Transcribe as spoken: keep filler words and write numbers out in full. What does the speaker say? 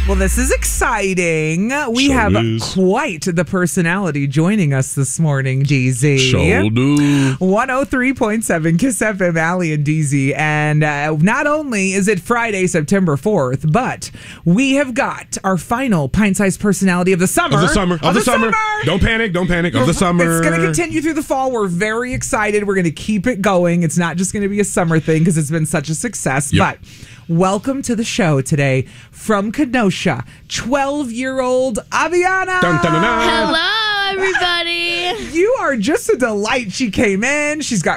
Well, this is exciting. We Sure have is. quite the personality joining us this morning, D Z. Sure do. one oh three point seven Kiss F M, Allie and D Z. And uh, not only is it Friday, September fourth, but we have got our final pint-sized personality of the summer. Of the summer. Of, the, summer. Don't panic. Don't panic. Of the summer. It's going to continue through the fall. We're very excited. We're going to keep it going. It's not just going to be a summer thing because it's been such a success. Yep. But welcome to the show today from Kenosha, twelve-year-old Aviana. Dun, dun, dun, dun. Hello, everybody. You are just a delight. She came in. She's got